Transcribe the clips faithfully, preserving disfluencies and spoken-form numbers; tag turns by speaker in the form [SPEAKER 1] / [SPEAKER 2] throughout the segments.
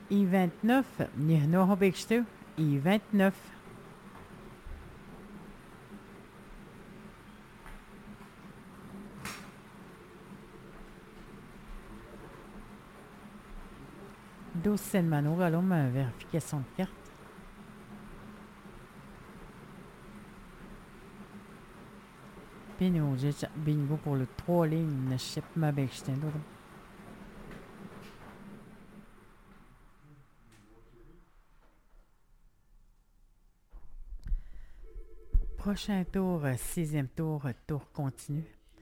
[SPEAKER 1] I vingt-neuf, ni nog heb ik stu. I vingt-neuf. douze Senmano, allons, vérification de carte. Bingo, j'ai bingo pour le trois lignes, ne sais pas ma bêche, Prochain tour, sixième tour, tour continu.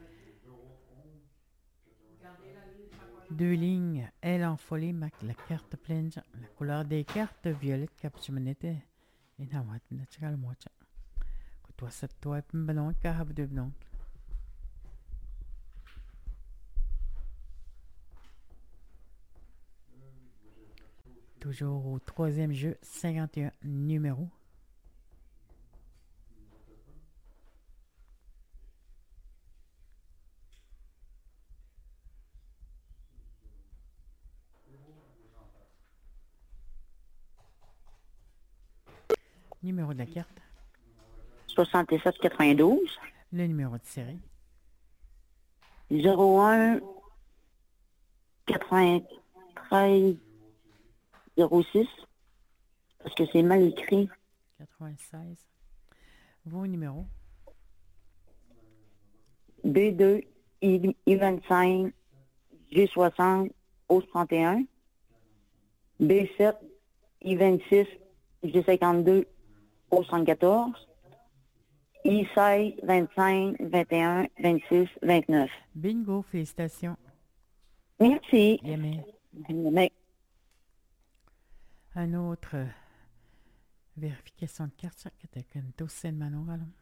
[SPEAKER 1] Deux lignes, elle en folie, la carte pleine, la couleur des cartes, violette, capsumanette, et non, natural, moi, toi, c'est toi, et ballon, car de ballon. Toujours au troisième jeu, cinquante et un numéros. Numéro de la carte.
[SPEAKER 2] soixante-sept quatre-vingt-douze.
[SPEAKER 1] Le numéro de série.
[SPEAKER 2] zéro un quatre-vingt-treize zéro six. Parce que c'est mal écrit.
[SPEAKER 1] quatre-vingt-seize. Vos numéros.
[SPEAKER 2] B deux, I vingt-cinq, G soixante, O trente et un. B sept, I vingt-six, G cinquante-deux, O soixante-quatorze. I seize, vingt-cinq, vingt et un, vingt-six, vingt-neuf.
[SPEAKER 1] Bingo, félicitations.
[SPEAKER 2] Merci.
[SPEAKER 1] Aimé.
[SPEAKER 2] Mais,
[SPEAKER 1] Un autre euh, vérification de carte, ça, que t'as qu'une douzaine de manon, allons.